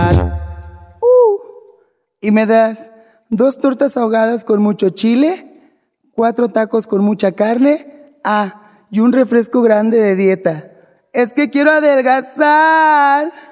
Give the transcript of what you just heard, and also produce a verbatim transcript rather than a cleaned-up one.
Uh, y me das dos tortas ahogadas con mucho chile, cuatro tacos con mucha carne, ah, y un refresco grande de dieta. Es que quiero adelgazar.